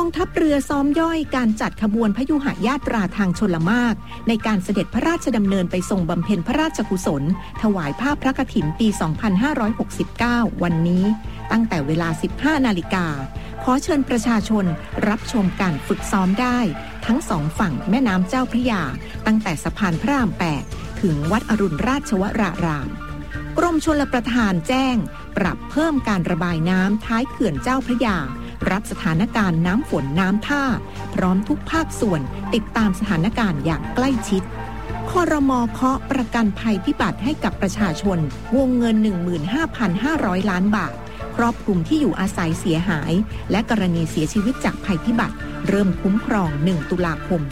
องทัพเรือซ้อมย่อยการจัดขบวนพยุหญาตราทางชลมารในการเสด็จพระราชดำเนินไปทรงบำเพ็ญพระราชกุศลถวายผ้าพระกฐินปี 2569 วันนี้ตั้งแต่เวลา 15 นาฬิกาขอเชิญประชาชนรับชมการฝึกซ้อมได้ทั้งสองฝั่งแม่น้ำเจ้าพระยาตั้งแต่สะพานพระราม 8 ถึงวัดอรุณราชวรารามกรมชลประทานแจ้งปรับเพิ่มการระบายน้ำท้ายเขื่อนเจ้าพระยารับสถานการณ์น้ำฝนน้ำท่าพร้อมทุกภาคส่วนติดตามสถานการณ์อย่างใกล้ชิดครม.เคาะประกันภัยพิบัติให้กับประชาชนวงเงิน 15,500 ล้านบาทครอบคลุมที่อยู่อาศัยเสียหายและกรณีเสียชีวิตจากภัยพิบัติเริ่มคุ้มครอง 1 ตุลาคม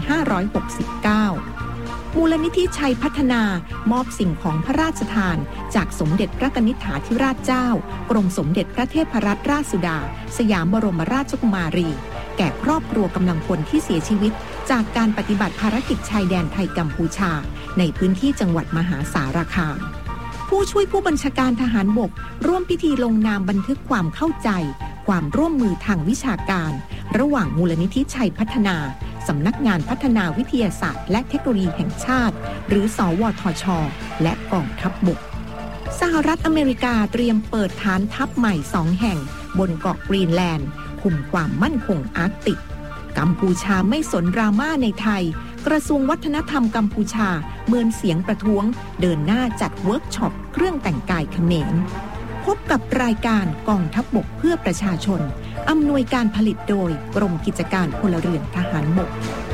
2569มูลนิธิชัยพัฒนามอบสิ่งของพระราชทานจากสมเด็จพระกนิษฐาธิราชเจ้ากรมสมเด็จพระเทพรัตนราชสุดาสยามบรมราชกุมารีแก่ครอบครัวกำลังพลที่เสียชีวิตจากการปฏิบัติภารกิจชายแดนไทยกัมพูชาในพื้นที่จังหวัดมหาสารคามผู้ช่วยผู้บัญชาการทหารบกร่วมพิธีลงนามบันทึกความเข้าใจความร่วมมือทางวิชาการระหว่างมูลนิธิชัยพัฒนาสำนักงานพัฒนาวิทยาศาสตร์และเทคโนโลยีแห่งชาติหรือสวทช.และกองทัพบกสหรัฐอเมริกาเตรียมเปิดฐานทัพใหม่2 แห่งบนเกาะกรีนแลนด์คุมความมั่นคงอาร์กติกกัมพูชาไม่สนดราม่าในไทยกระทรวงวัฒนธรรมกัมพูชาเมินเสียงประท้วงเดินหน้าจัดเวิร์กช็อปเครื่องแต่งกายเขมรพบกับรายการกองทัพบกเพื่อประชาชนอำนวยการผลิตโดยกรมกิจการพลเรือนทหารบก